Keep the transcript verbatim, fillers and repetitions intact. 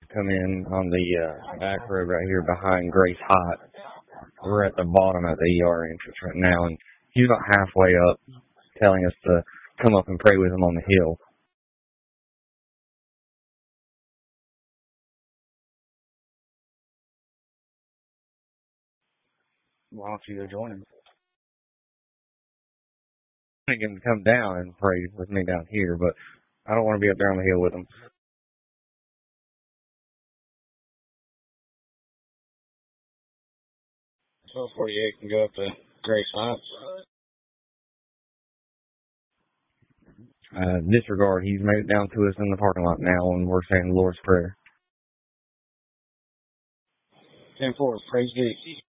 come in on the uh, back road right here behind Grace Hot. We're at the bottom of the E R entrance right now, and he's about halfway up, telling us to come up and pray with him on the hill. Why don't you go join him? I think him to come down and pray with me down here, but I don't want to be up there on the hill with him. twelve forty-eight can go up to Grace Hot. Uh, disregard, he's made it down to us in the parking lot now, and we're saying the Lord's Prayer. ten four, praise be.